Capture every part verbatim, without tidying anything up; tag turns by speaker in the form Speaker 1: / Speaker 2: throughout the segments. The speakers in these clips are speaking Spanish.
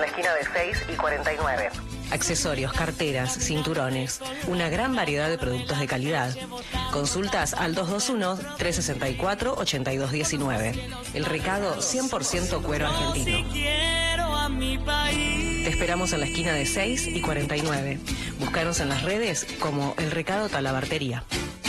Speaker 1: la esquina de seis y cuarenta y nueve. Accesorios, carteras, cinturones, una gran variedad de productos de calidad. Consultas al dos dos uno, tres seis cuatro, ocho dos uno nueve. El Recado cien por ciento cuero argentino. Te esperamos en la esquina de seis y cuarenta y nueve. Búscanos en las redes como El Recado Talabartería.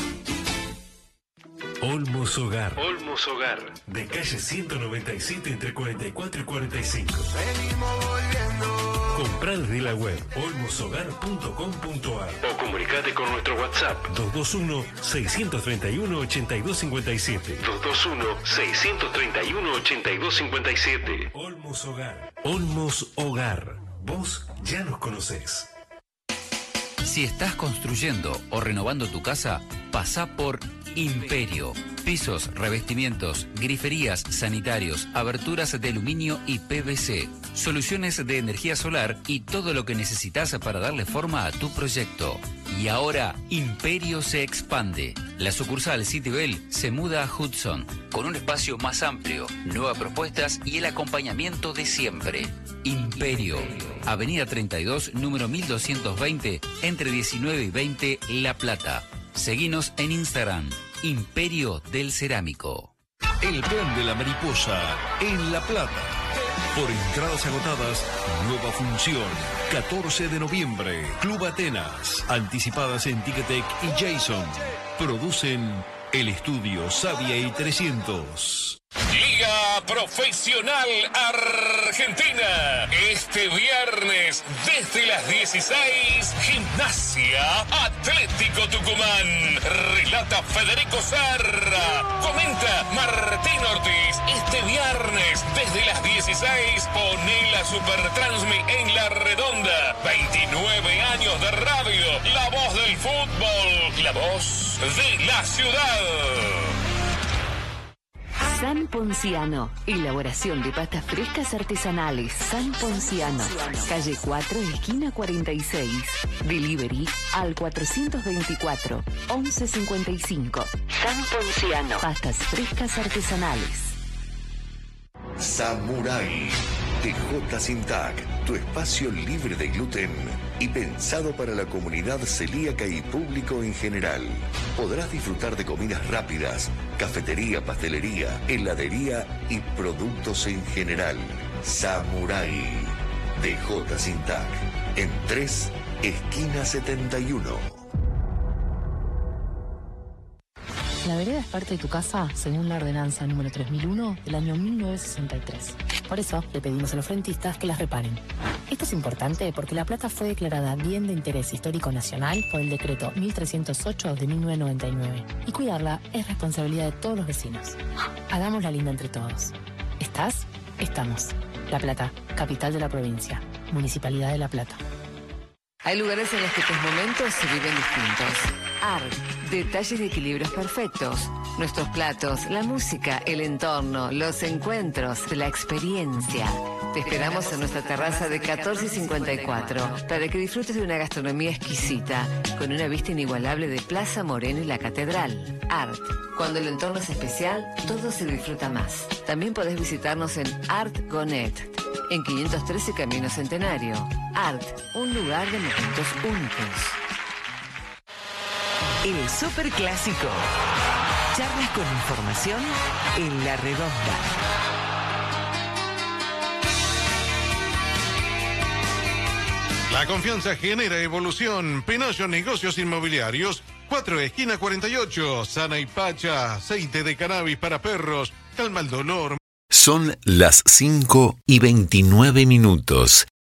Speaker 2: Olmos Hogar. Olmos Hogar. De calle ciento noventa y siete entre cuarenta y cuatro y cuarenta y cinco. Venimos volviendo. Comprá desde la web olmos hogar punto com punto a r o comunicate con nuestro WhatsApp dos dos uno, seis tres uno, ocho dos cinco siete. dos dos uno, seis tres uno, ocho dos cinco siete. Olmos Hogar. Olmos Hogar. Vos ya nos conocés.
Speaker 3: Si estás construyendo o renovando tu casa, pasá por Imperio. Pisos, revestimientos, griferías, sanitarios, aberturas de aluminio y P V C. Soluciones de energía solar y todo lo que necesitas para darle forma a tu proyecto. Y ahora, Imperio se expande. La sucursal Citibel se muda a Hudson, con un espacio más amplio, nuevas propuestas y el acompañamiento de siempre. Imperio. Avenida treinta y dos, número mil doscientos veinte, entre diecinueve y veinte, La Plata. Seguinos en Instagram, Imperio del Cerámico.
Speaker 4: El plan de la mariposa en La Plata. Por entradas agotadas, nueva función. catorce de noviembre, Club Atenas. Anticipadas en Ticketek y Jason. Producen el estudio Savia y trescientos.
Speaker 5: Liga Profesional Argentina. Este viernes, desde las dieciséis, Gimnasia Atlético Tucumán. Relata Federico Serra. Comenta Martín Ortiz. Este viernes, desde las dieciséis, poné la Supertransmi en La Redonda. veintinueve años de radio. La voz del fútbol. La voz de la ciudad.
Speaker 6: San Ponciano. Elaboración de pastas frescas artesanales. San Ponciano. Calle cuatro, esquina cuarenta y seis. Delivery al cuatrocientos veinticuatro, once cincuenta y cinco. San Ponciano. Pastas frescas artesanales.
Speaker 7: Samurai. de J. Sintac, tu espacio libre de gluten y pensado para la comunidad celíaca y público en general. Podrás disfrutar de comidas rápidas, cafetería, pastelería, heladería y productos en general. Samurai de J. Sintac, en tres, esquina setenta y uno.
Speaker 8: La vereda es parte de tu casa según la ordenanza número tres mil uno del año mil novecientos sesenta y tres. Por eso le pedimos a los frentistas que las reparen. Esto es importante porque La Plata fue declarada Bien de Interés Histórico Nacional por el decreto mil trescientos ocho de mil novecientos noventa y nueve. Y cuidarla es responsabilidad de todos los vecinos. Hagámosla linda entre todos. ¿Estás? Estamos. La Plata, capital de la provincia. Municipalidad de La Plata.
Speaker 9: Hay lugares en los que tus momentos se viven distintos. Art, detalles de equilibrios perfectos. Nuestros platos, la música, el entorno, los encuentros, la experiencia. Te esperamos en nuestra terraza de catorce cincuenta y cuatro para que disfrutes de una gastronomía exquisita con una vista inigualable de Plaza Moreno y la Catedral. Art. Cuando el entorno es especial, todo se disfruta más. También podés visitarnos en Art Gonet, en quinientos trece Camino Centenario. Art, un lugar de momentos únicos.
Speaker 10: El Superclásico. Charlas con información en La Redonda.
Speaker 11: La confianza genera evolución. Penayo Negocios Inmobiliarios, cuatro esquina cuarenta y ocho. Sana y Pacha, aceite de cannabis para perros, calma el dolor.
Speaker 12: Son las cinco y veintinueve minutos.